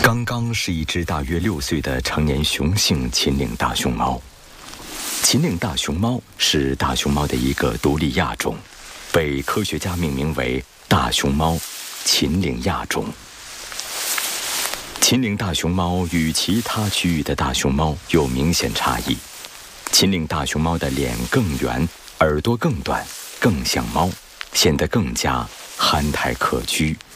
刚刚是一只大约6岁的成年雄性秦岭大熊猫。秦岭大熊猫是大熊猫的一个独立亚种，被科学家命名为大熊猫秦岭亚种。秦岭大熊猫与其他区域的大熊猫有明显差异。秦岭大熊猫的脸更圆，耳朵更短，更像猫，显得更加憨态可掬。